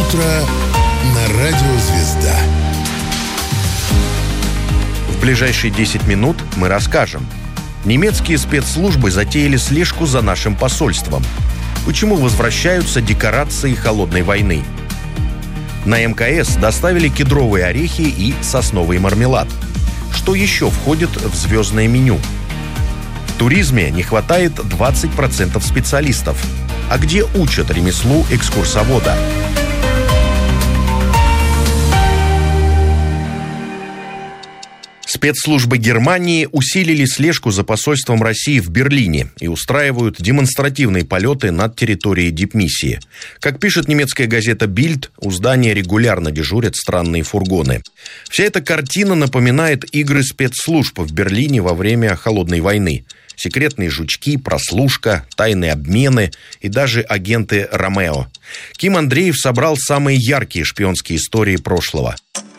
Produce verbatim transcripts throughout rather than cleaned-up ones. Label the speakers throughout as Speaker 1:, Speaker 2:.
Speaker 1: утро на радио «Звезда».
Speaker 2: В ближайшие десять минут мы расскажем. Немецкие спецслужбы затеяли слежку за нашим посольством. Почему возвращаются декорации холодной войны? На эм ка эс доставили кедровые орехи и сосновый мармелад. Что еще входит в звездное меню? В туризме не хватает двадцать процентов специалистов. А где учат ремеслу экскурсовода? Спецслужбы Германии усилили слежку за посольством России в Берлине и устраивают демонстративные полеты над территорией дипмиссии. Как пишет немецкая газета «Бильд», у здания регулярно дежурят странные фургоны. Вся эта картина напоминает игры спецслужб в Берлине во время Холодной войны. Секретные жучки, прослушка, тайные обмены и даже агенты Ромео. Ким Андреев собрал самые яркие шпионские истории прошлого.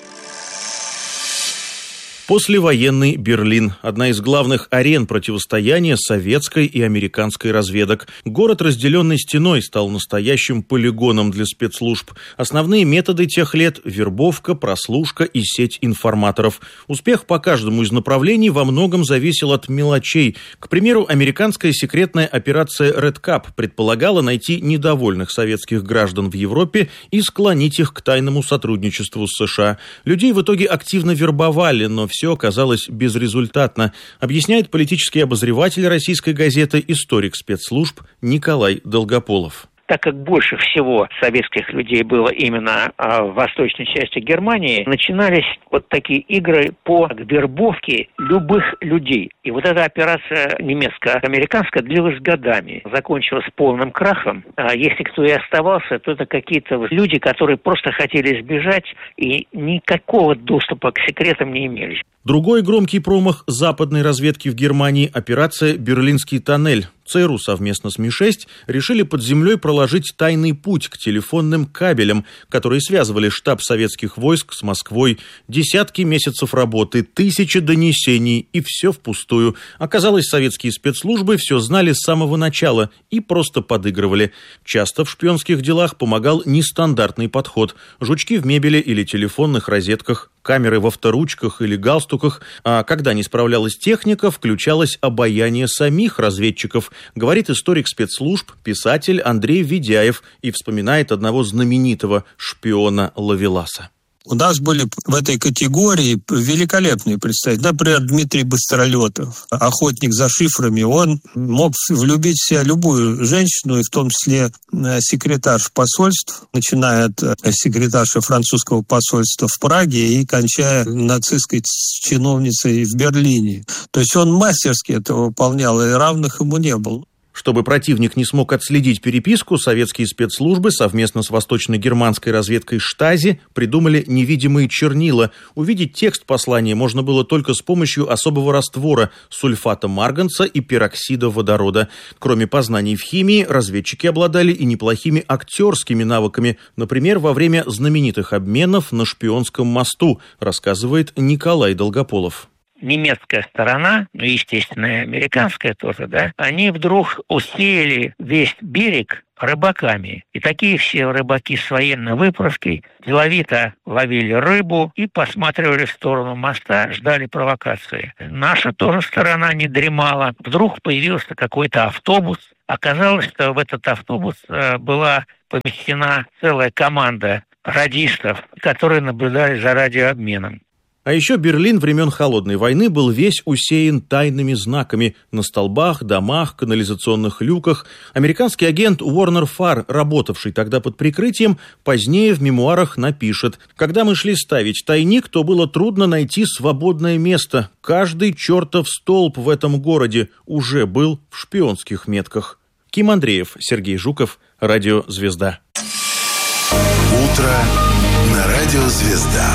Speaker 3: Послевоенный Берлин – одна из главных арен противостояния советской и американской разведок. Город, разделенный стеной, стал настоящим полигоном для спецслужб. Основные методы тех лет – вербовка, прослушка и сеть информаторов. Успех по каждому из направлений во многом зависел от мелочей. К примеру, американская секретная операция Red Cap предполагала найти недовольных советских граждан в Европе и склонить их к тайному сотрудничеству с США. Людей в итоге активно вербовали, но все Все оказалось безрезультатно, объясняет политический обозреватель российской газеты, историк спецслужб Николай Долгополов.
Speaker 4: Так как больше всего советских людей было именно а, в восточной части Германии, начинались вот такие игры по вербовке любых людей. И вот эта операция немецко-американская длилась годами, закончилась полным крахом. А если кто и оставался, то это какие-то люди, которые просто хотели сбежать и никакого доступа к секретам не имели.
Speaker 3: Другой громкий промах западной разведки в Германии – операция «Берлинский тоннель». ЦРУ совместно с Ми шесть решили под землей проложить тайный путь к телефонным кабелям, которые связывали штаб советских войск с Москвой. Десятки месяцев работы, тысячи донесений, и все впустую. Оказалось, советские спецслужбы все знали с самого начала и просто подыгрывали. Часто в шпионских делах помогал нестандартный подход. Жучки в мебели или телефонных розетках, камеры в авторучках или галстуках, а когда не справлялась техника, включалось обаяние самих разведчиков, говорит историк спецслужб, писатель Андрей Ведяев и вспоминает одного знаменитого шпиона Ловеласа.
Speaker 5: У нас были в этой категории великолепные представители. Например, Дмитрий Быстролетов, охотник за шифрами. Он мог влюбить в себя любую женщину, и в том числе секретарш посольств, начиная от секретарши французского посольства в Праге и кончая нацистской чиновницей в Берлине. То есть он мастерски это выполнял, и равных ему не было.
Speaker 3: Чтобы противник не смог отследить переписку, советские спецслужбы совместно с восточно-германской разведкой Штази придумали невидимые чернила. Увидеть текст послания можно было только с помощью особого раствора – сульфата марганца и пероксида водорода. Кроме познаний в химии, разведчики обладали и неплохими актерскими навыками, например, во время знаменитых обменов на Шпионском мосту, рассказывает Николай Долгополов.
Speaker 4: Немецкая сторона, ну, естественно, и американская тоже, да, они вдруг усеяли весь берег рыбаками. И такие все рыбаки с военной выправкой деловито ловили рыбу и посматривали в сторону моста, ждали провокации. Наша тоже сторона не дремала. Вдруг появился какой-то автобус. Оказалось, что в этот автобус э, была помещена целая команда радистов, которые наблюдали за радиообменом.
Speaker 3: А еще Берлин времен Холодной войны был весь усеян тайными знаками на столбах, домах, канализационных люках. Американский агент Уорнер Фарр, работавший тогда под прикрытием, позднее в мемуарах напишет: «Когда мы шли ставить тайник, то было трудно найти свободное место. Каждый чертов столб в этом городе уже был в шпионских метках». Ким Андреев, Сергей Жуков, Радио «Звезда».
Speaker 1: Утро на Радио «Звезда».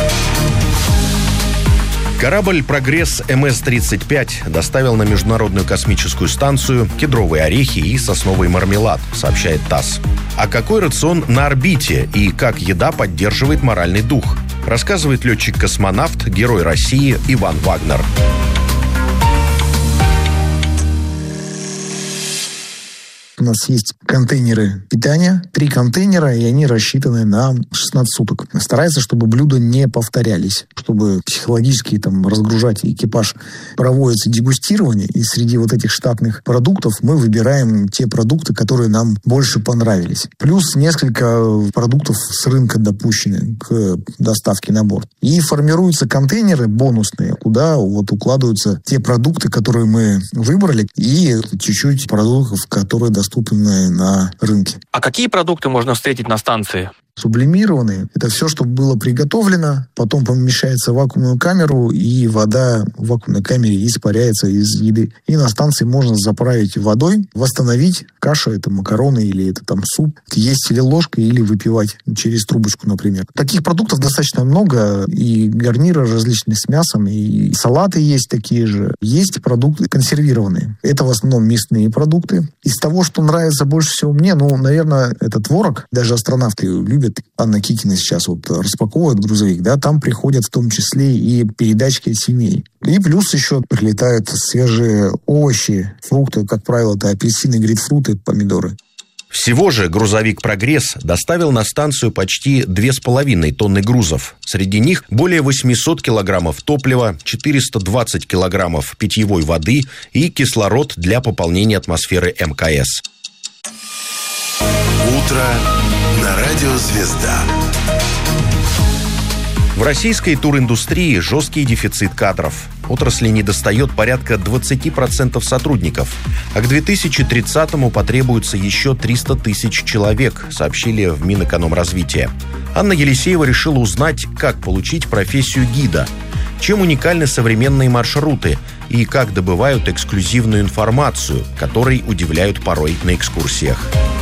Speaker 2: Корабль «Прогресс эм эс тридцать пять» доставил на Международную космическую станцию кедровые орехи и сосновый мармелад, сообщает ТАСС. А какой рацион на орбите и как еда поддерживает моральный дух, рассказывает летчик-космонавт, герой России Иван Вагнер.
Speaker 6: У нас есть контейнеры питания, три контейнера, и они рассчитаны на шестнадцать суток. Старается, чтобы блюда не повторялись, чтобы психологически там разгружать экипаж. Проводится дегустирование, и среди вот этих штатных продуктов мы выбираем те продукты, которые нам больше понравились. Плюс несколько продуктов с рынка допущены к доставке на борт. И формируются контейнеры бонусные, куда вот укладываются те продукты, которые мы выбрали, и чуть-чуть продуктов, которые доступны на рынке.
Speaker 7: А какие продукты можно встретить на станции?
Speaker 6: Сублимированные. Это все, что было приготовлено, потом помещается в вакуумную камеру, и вода в вакуумной камере испаряется из еды. И на станции можно заправить водой, восстановить кашу, это макароны или это там суп, есть или ложкой, или выпивать через трубочку, например. Таких продуктов достаточно много, и гарниры различные с мясом, и салаты есть такие же. Есть продукты консервированные. Это в основном мясные продукты. Из того, что нравится больше всего мне, ну, наверное, это творог. Даже астронавты любят. Анна Кикина сейчас вот распаковывает грузовик, да, там приходят в том числе и передачки семей. И плюс еще прилетают свежие овощи, фрукты, как правило, это апельсины, грейпфруты, помидоры.
Speaker 2: Всего же грузовик «Прогресс» доставил на станцию почти две с половиной тонны грузов. Среди них более восемьсот килограммов топлива, четыреста двадцать килограммов питьевой воды и кислород для пополнения атмосферы эм ка эс.
Speaker 1: Утро на радио «Звезда».
Speaker 2: В российской туриндустрии жесткий дефицит кадров. Отрасли недостает порядка двадцать процентов сотрудников. А к две тысячи тридцатому потребуется еще триста тысяч человек, сообщили в Минэкономразвития. Анна Елисеева решила узнать, как получить профессию гида, чем уникальны современные маршруты и как добывают эксклюзивную информацию, которой удивляют порой на экскурсиях.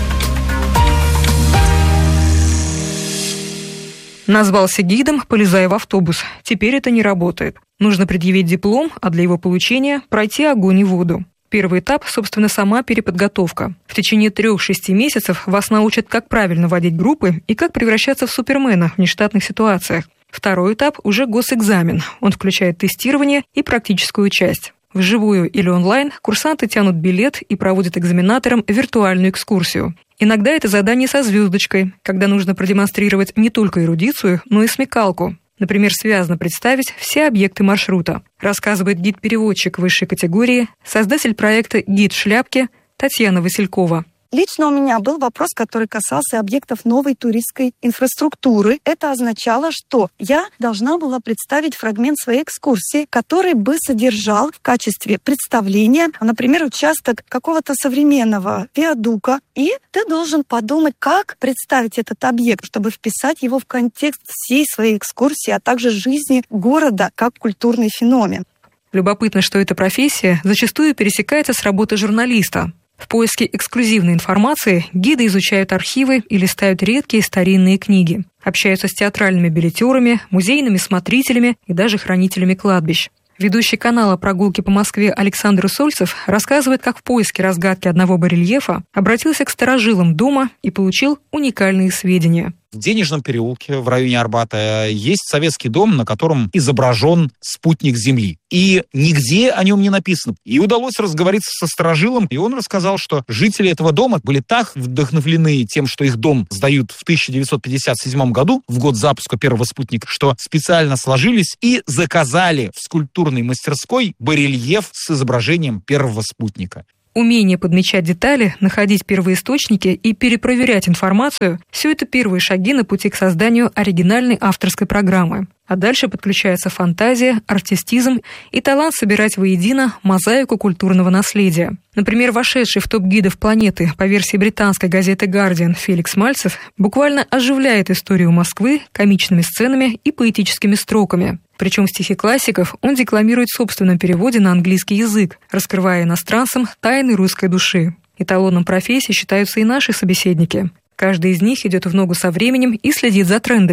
Speaker 8: Назвался гидом, полезая в автобус. Теперь это не работает. Нужно предъявить диплом, а для его получения пройти огонь и воду. Первый этап, собственно, сама переподготовка. В течение трех-шести месяцев вас научат, как правильно водить группы и как превращаться в супермена в нештатных ситуациях. Второй этап – уже госэкзамен. Он включает тестирование и практическую часть. Вживую или онлайн курсанты тянут билет и проводят экзаменаторам виртуальную экскурсию. Иногда это задание со звездочкой, когда нужно продемонстрировать не только эрудицию, но и смекалку. Например, связно представить все объекты маршрута, рассказывает гид-переводчик высшей категории, создатель проекта «Гид в шляпке» Татьяна Василькова.
Speaker 9: Лично у меня был вопрос, который касался объектов новой туристской инфраструктуры. Это означало, что я должна была представить фрагмент своей экскурсии, который бы содержал в качестве представления, например, участок какого-то современного виадука. И ты должен подумать, как представить этот объект, чтобы вписать его в контекст всей своей экскурсии, а также жизни города как культурный феномен.
Speaker 8: Любопытно, что эта профессия зачастую пересекается с работой журналиста. В поиске эксклюзивной информации гиды изучают архивы и листают редкие старинные книги. Общаются с театральными билетерами, музейными смотрителями и даже хранителями кладбищ. Ведущий канала «Прогулки по Москве» Александр Усольцев рассказывает, как в поиске разгадки одного барельефа обратился к старожилам дома и получил уникальные сведения.
Speaker 10: В Денежном переулке в районе Арбата есть советский дом, на котором изображен спутник Земли. И нигде о нем не написано. И удалось разговориться со старожилом, и он рассказал, что жители этого дома были так вдохновлены тем, что их дом сдают в тысяча девятьсот пятьдесят седьмом году, в год запуска первого спутника, что специально сложились и заказали в скульптурной мастерской барельеф с изображением первого спутника.
Speaker 8: Умение подмечать детали, находить первоисточники и перепроверять информацию – все это первые шаги на пути к созданию оригинальной авторской программы. А дальше подключается фантазия, артистизм и талант собирать воедино мозаику культурного наследия. Например, вошедший в топ гидов планеты по версии британской газеты «Гардиан» Феликс Мальцев буквально оживляет историю Москвы комичными сценами и поэтическими строками. Причем стихи классиков он декламирует в собственном переводе на английский язык, раскрывая иностранцам тайны русской души. Эталоном профессии считаются и наши собеседники. Каждый из них идет в ногу со временем и следит за трендами.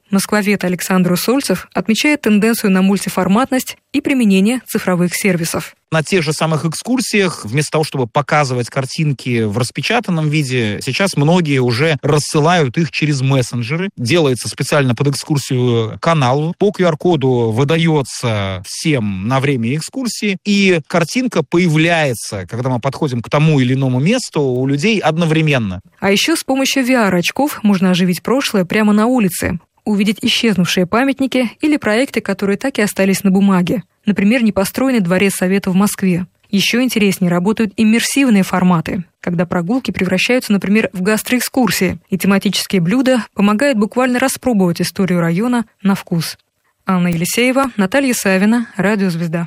Speaker 8: Москвовед Александр Усольцев отмечает тенденцию на мультиформатность и применение цифровых сервисов.
Speaker 10: На тех же самых экскурсиях, вместо того, чтобы показывать картинки в распечатанном виде, сейчас многие уже рассылают их через мессенджеры. Делается специально под экскурсию канал. По ку ар-коду выдается всем на время экскурсии, и картинка появляется, когда мы подходим к тому или иному месту, у людей одновременно.
Speaker 8: А еще с помощью ви ар-очков можно оживить прошлое прямо на улице, увидеть исчезнувшие памятники или проекты, которые так и остались на бумаге. Например, непостроенный дворец Совета в Москве. Еще интереснее работают иммерсивные форматы, когда прогулки превращаются, например, в гастроэкскурсии, и тематические блюда помогают буквально распробовать историю района на вкус. Анна Елисеева, Наталья Савина, Радио Звезда.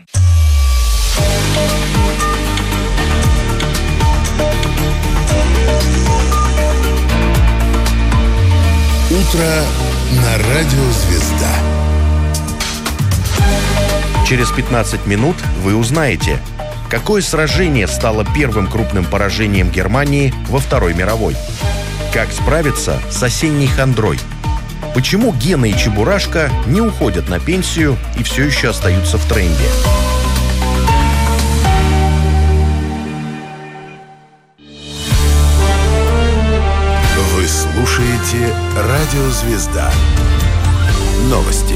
Speaker 1: Утро на Радио Звезда.
Speaker 2: Через пятнадцать минут вы узнаете, какое сражение стало первым крупным поражением Германии во Второй мировой, как справиться с осенней хандрой, почему Гена и Чебурашка не уходят на пенсию и все еще остаются в тренде.
Speaker 1: Вы слушаете Радио Звезда. Новости.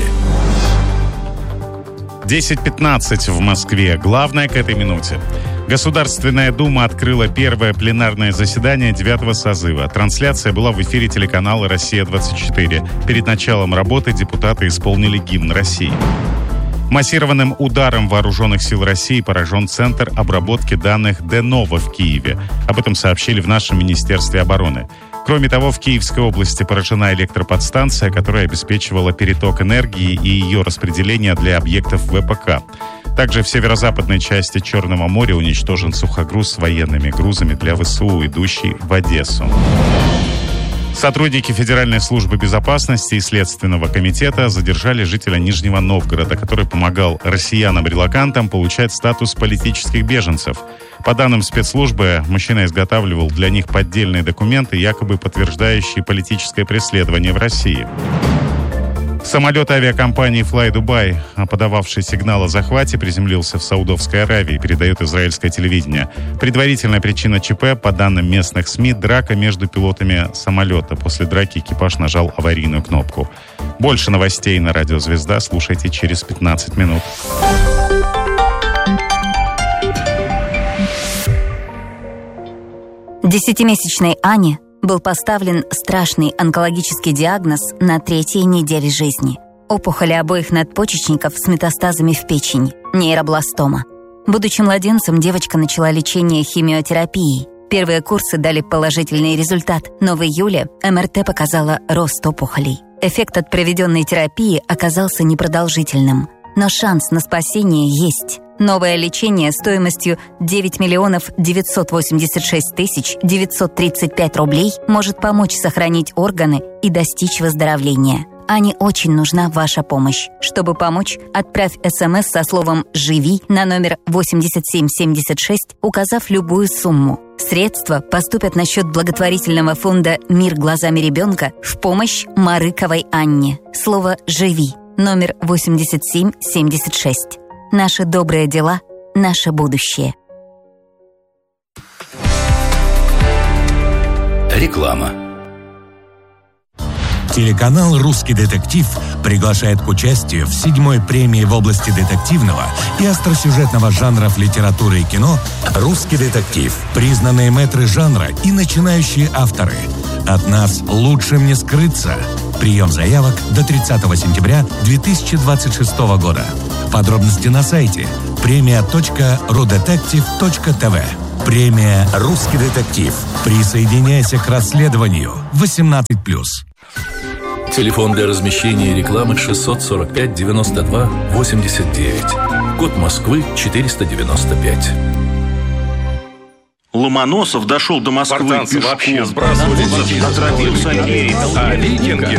Speaker 11: десять пятнадцать в Москве. Главное к этой минуте. Государственная Дума открыла первое пленарное заседание девятого созыва. Трансляция была в эфире телеканала «Россия-двадцать четыре». Перед началом работы депутаты исполнили гимн России. Массированным ударом вооруженных сил России поражен Центр обработки данных Денова в Киеве. Об этом сообщили в нашем Министерстве обороны. Кроме того, в Киевской области поражена электроподстанция, которая обеспечивала переток энергии и ее распределение для объектов вэ пэ ка. Также в северо-западной части Черного моря уничтожен сухогруз с военными грузами для вэ эс у, идущий в Одессу. Сотрудники Федеральной службы безопасности и Следственного комитета задержали жителя Нижнего Новгорода, который помогал россиянам-релокантам получать статус политических беженцев. По данным спецслужбы, мужчина изготавливал для них поддельные документы, якобы подтверждающие политическое преследование в России. Самолет авиакомпании Fly Dubai, подававший сигнал о захвате, приземлился в Саудовской Аравии, передает израильское телевидение. Предварительная причина ЧП, по данным местных СМИ, драка между пилотами самолета. После драки экипаж нажал аварийную кнопку. Больше новостей на Радио Звезда слушайте через пятнадцать минут.
Speaker 12: Десятимесячной Ане был поставлен страшный онкологический диагноз на третьей неделе жизни. Опухоли обоих надпочечников с метастазами в печень, нейробластома. Будучи младенцем, девочка начала лечение химиотерапией. Первые курсы дали положительный результат, но в июле эм эр тэ показала рост опухолей. Эффект от проведенной терапии оказался непродолжительным, но шанс на спасение есть. Новое лечение стоимостью девять миллионов девятьсот восемьдесят шесть тысяч девятьсот тридцать пять рублей может помочь сохранить органы и достичь выздоровления. Ане очень нужна ваша помощь. Чтобы помочь, отправь СМС со словом «Живи» на номер восемьдесят семь семьдесят шесть, указав любую сумму. Средства поступят на счет благотворительного фонда «Мир глазами ребенка» в помощь Марыковой Анне. Слово «Живи» номер восемьдесят семь семьдесят шесть. Наши добрые дела – наше будущее.
Speaker 1: Реклама.
Speaker 13: Телеканал «Русский детектив» приглашает к участию в седьмой премии в области детективного и остросюжетного жанров литературы и кино «Русский детектив». Признанные мэтры жанра и начинающие авторы. От нас лучшим не скрыться. Прием заявок до тридцатого сентября две тысячи двадцать шестого года. Подробности на сайте премия точка рудетектив точка тэ вэ. Премия «Русский детектив». Присоединяйся к расследованию. восемнадцать плюс.
Speaker 14: Телефон для размещения рекламы шестьсот сорок пять девяносто два восемьдесят девять. Код Москвы четыреста девяносто пять.
Speaker 3: Ломоносов дошел до Москвы
Speaker 14: Спартанцы
Speaker 3: пешком.
Speaker 14: вообще сбрасывали
Speaker 3: Отравился Америка.
Speaker 14: А викинги